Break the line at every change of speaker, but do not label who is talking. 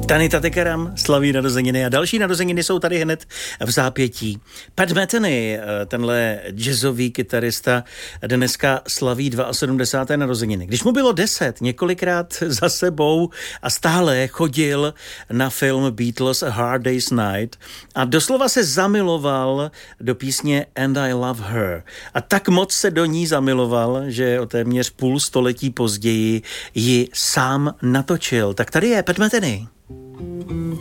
Danny Tatekaram slaví narozeniny a další narozeniny jsou tady hned v zápětí. Pat Metheny, tenhle jazzový kytarista, dneska slaví 72. narozeniny. Když mu bylo 10, několikrát za sebou a stále chodil na film Beatles A Hard Day's Night a doslova se zamiloval do písně And I Love Her. A tak moc se do ní zamiloval, že o téměř půl století později ji sám natočil. Tak tady je Pat Metheny.